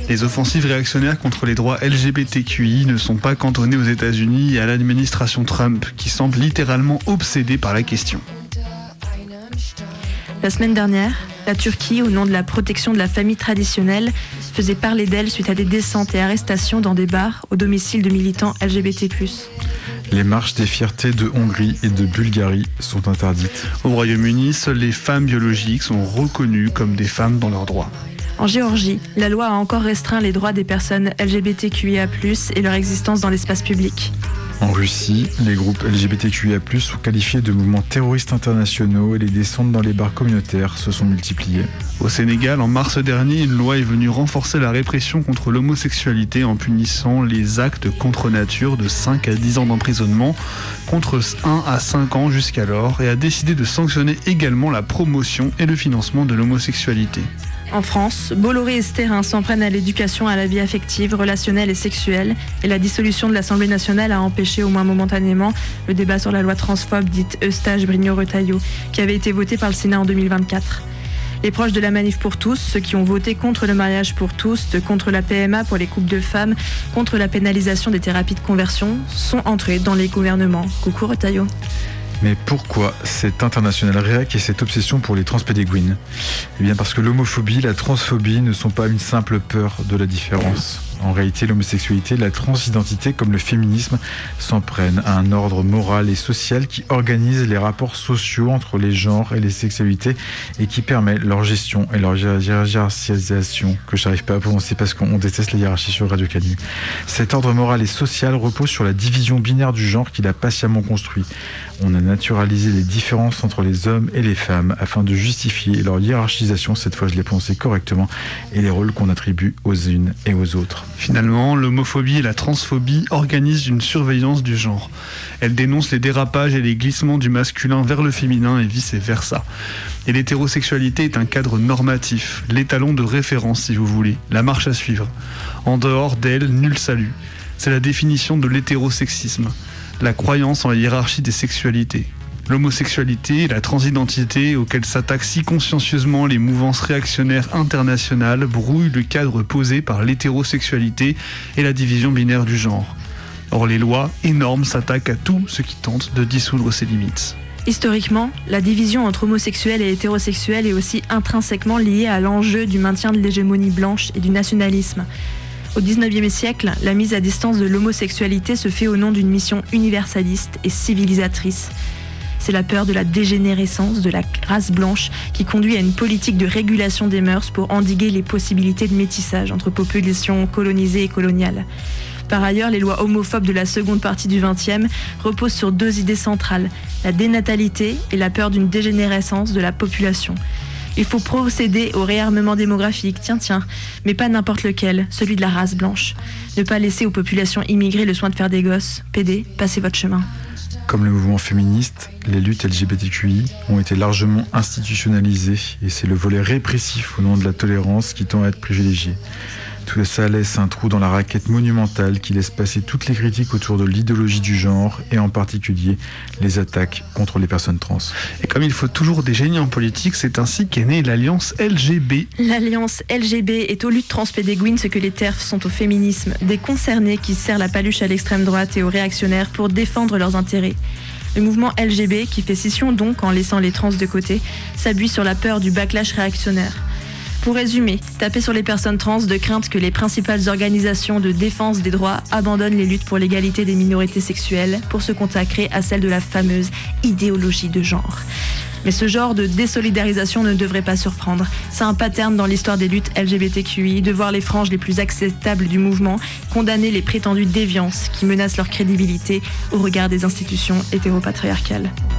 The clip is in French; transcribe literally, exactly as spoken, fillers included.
Les offensives réactionnaires contre les droits L G B T Q I ne sont pas cantonnées aux États-Unis et à l'administration Trump, qui semble littéralement obsédée par la question. La semaine dernière, la Turquie, au nom de la protection de la famille traditionnelle, faisait parler d'elle suite à des descentes et arrestations dans des bars au domicile de militants L G B T plus. Les marches des fiertés de Hongrie et de Bulgarie sont interdites. Au Royaume-Uni, seules les femmes biologiques sont reconnues comme des femmes dans leurs droits. En Géorgie, la loi a encore restreint les droits des personnes L G B T Q I A plus, et leur existence dans l'espace public. En Russie, les groupes L G B T Q I A plus, sont qualifiés de mouvements terroristes internationaux et les descentes dans les bars communautaires se sont multipliées. Au Sénégal, en mars dernier, une loi est venue renforcer la répression contre l'homosexualité en punissant les actes contre nature de cinq à dix ans d'emprisonnement, contre un à cinq ans jusqu'alors, et a décidé de sanctionner également la promotion et le financement de l'homosexualité. En France, Bolloré et Sterrin s'en prennent à l'éducation à la vie affective, relationnelle et sexuelle, et la dissolution de l'Assemblée nationale a empêché au moins momentanément le débat sur la loi transphobe dite Eustache-Brignot-Retailleau, qui avait été votée par le Sénat en deux mille vingt-quatre. Les proches de la Manif pour tous, ceux qui ont voté contre le mariage pour tous, contre la P M A pour les couples de femmes, contre la pénalisation des thérapies de conversion, sont entrés dans les gouvernements. Coucou Retailleau. Mais pourquoi cette internationale réac et cette obsession pour les transpédéguines ? Eh bien parce que l'homophobie, la transphobie ne sont pas une simple peur de la différence. En réalité, l'homosexualité, la transidentité comme le féminisme s'en prennent à un ordre moral et social qui organise les rapports sociaux entre les genres et les sexualités et qui permet leur gestion et leur hiérarchisation, que je n'arrive pas à prononcer parce qu'on déteste la hiérarchie sur Radio Canu. Cet ordre moral et social repose sur la division binaire du genre qu'il a patiemment construit. On a naturalisé les différences entre les hommes et les femmes afin de justifier leur hiérarchisation, cette fois je l'ai prononcé correctement, et les rôles qu'on attribue aux unes et aux autres. Finalement, l'homophobie et la transphobie organisent une surveillance du genre. Elles dénoncent les dérapages et les glissements du masculin vers le féminin et vice-versa. Et l'hétérosexualité est un cadre normatif, l'étalon de référence si vous voulez, la marche à suivre. En dehors d'elle, nul salut. C'est la définition de l'hétérosexisme, la croyance en la hiérarchie des sexualités. L'homosexualité et la transidentité auxquelles s'attaquent si consciencieusement les mouvances réactionnaires internationales brouillent le cadre posé par l'hétérosexualité et la division binaire du genre. Or les lois et normes s'attaquent à tout ce qui tente de dissoudre ces limites. Historiquement, la division entre homosexuels et hétérosexuels est aussi intrinsèquement liée à l'enjeu du maintien de l'hégémonie blanche et du nationalisme. Au dix-neuvième siècle, la mise à distance de l'homosexualité se fait au nom d'une mission universaliste et civilisatrice. C'est la peur de la dégénérescence de la race blanche qui conduit à une politique de régulation des mœurs pour endiguer les possibilités de métissage entre populations colonisées et coloniales. Par ailleurs, les lois homophobes de la seconde partie du vingtième reposent sur deux idées centrales, la dénatalité et la peur d'une dégénérescence de la population. Il faut procéder au réarmement démographique, tiens tiens, mais pas n'importe lequel, celui de la race blanche. Ne pas laisser aux populations immigrées le soin de faire des gosses. P D, passez votre chemin. Comme le mouvement féministe, les luttes L G B T Q I ont été largement institutionnalisées et c'est le volet répressif au nom de la tolérance qui tend à être privilégié. Tout ça laisse un trou dans la raquette monumentale qui laisse passer toutes les critiques autour de l'idéologie du genre et en particulier les attaques contre les personnes trans. Et comme il faut toujours des génies en politique, c'est ainsi qu'est née l'Alliance L G B. L'Alliance L G B est aux luttes transpédéguines ce que les T E R F sont au féminisme, des concernés qui serrent la paluche à l'extrême droite et aux réactionnaires pour défendre leurs intérêts. Le mouvement L G B, qui fait scission donc en laissant les trans de côté, s'appuie sur la peur du backlash réactionnaire. Pour résumer, taper sur les personnes trans de crainte que les principales organisations de défense des droits abandonnent les luttes pour l'égalité des minorités sexuelles pour se consacrer à celle de la fameuse idéologie de genre. Mais ce genre de désolidarisation ne devrait pas surprendre. C'est un pattern dans l'histoire des luttes L G B T Q I de voir les franges les plus acceptables du mouvement condamner les prétendues déviances qui menacent leur crédibilité au regard des institutions hétéropatriarcales.